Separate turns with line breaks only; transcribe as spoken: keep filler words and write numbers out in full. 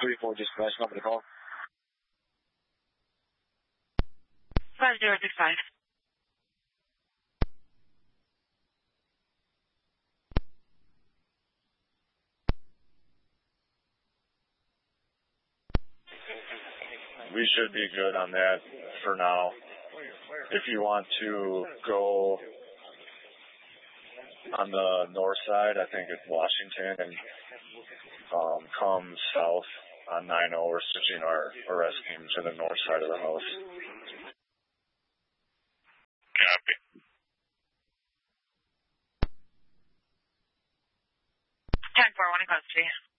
three four, just flash number to call.
five zero six five.
We should be good on that for now. If you want to go on the north side, I think it's Washington, and um, come south on nine oh, we're switching our arrest team to the north side of the house.
Copy.
ten four, one in custody.